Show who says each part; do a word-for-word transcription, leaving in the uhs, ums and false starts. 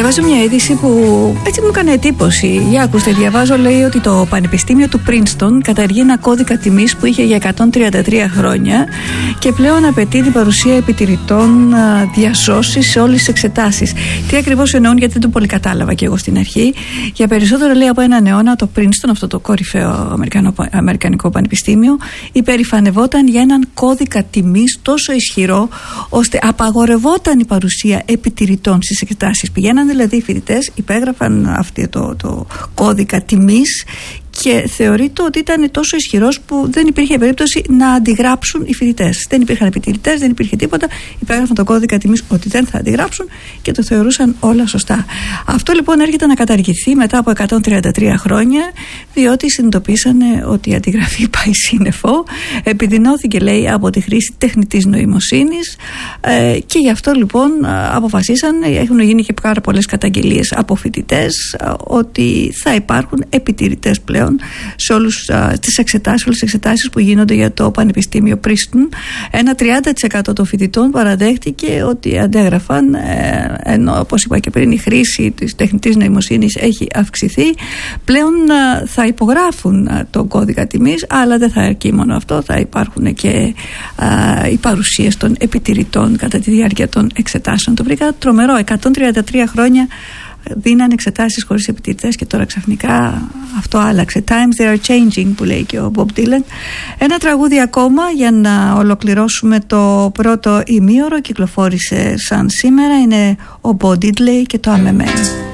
Speaker 1: Διαβάζω μια είδηση που έτσι μου έκανε εντύπωση. Για ακούστε, διαβάζω, λέει ότι το Πανεπιστήμιο του Princeton καταργεί ένα κώδικα τιμής που είχε για εκατόν τριάντα τρία χρόνια και πλέον απαιτεί την παρουσία επιτηρητών διασώσης σε όλες τις εξετάσεις. Τι ακριβώς εννοούν, γιατί δεν το πολύ κατάλαβα και εγώ στην αρχή. Για περισσότερο, λέει, από έναν αιώνα το Princeton, αυτό το κορυφαίο αμερικανικό πανεπιστήμιο, υπερηφανευόταν για έναν κώδικα τιμής τόσο ισχυρό ώστε απαγορευόταν η παρουσία επιτηρητών στις εξετάσεις. Πηγαίναν δηλαδή οι φοιτητές, υπέγραφαν αυτό το, το κώδικα τιμής και θεωρείται ότι ήταν τόσο ισχυρός που δεν υπήρχε περίπτωση να αντιγράψουν οι φοιτητές. Δεν υπήρχαν επιτηρητές, δεν υπήρχε τίποτα. Υπέγραφαν το κώδικα τιμής ότι δεν θα αντιγράψουν και το θεωρούσαν όλα σωστά. Αυτό λοιπόν έρχεται να καταργηθεί μετά από εκατόν τριάντα τρία χρόνια, διότι συνειδητοποίησανε ότι η αντιγραφή πάει σύννεφο. Επιδεινώθηκε, λέει, από τη χρήση τεχνητής νοημοσύνης ε, και γι' αυτό λοιπόν αποφασίσαν, έχουν γίνει και πάρα πολλές καταγγελίες από φοιτητές, ότι θα υπάρχουν επιτηρητές πλέον σε όλους τις εξετάσεις, όλες τις εξετάσεις που γίνονται για το Πανεπιστήμιο Princeton. Ένα τριάντα τοις εκατό των φοιτητών παραδέχτηκε ότι αντέγραφαν, ενώ όπως είπα και πριν η χρήση της τεχνητής νοημοσύνης έχει αυξηθεί. Πλέον θα υπογράφουν τον κώδικα τιμής, αλλά δεν θα αρκεί μόνο αυτό, θα υπάρχουν και α, οι παρουσίες των επιτηρητών κατά τη διάρκεια των εξετάσεων. Το βρήκα τρομερό, εκατόν τριάντα τρία χρόνια δίνανε εξετάσεις χωρίς επιτηρητές και τώρα ξαφνικά αυτό άλλαξε. Times they are changing, που λέει και ο Bob Dylan. Ένα τραγούδι ακόμα για να ολοκληρώσουμε το πρώτο ημίωρο, κυκλοφόρησε σαν σήμερα, είναι ο Bo Diddley και το I'm a Man.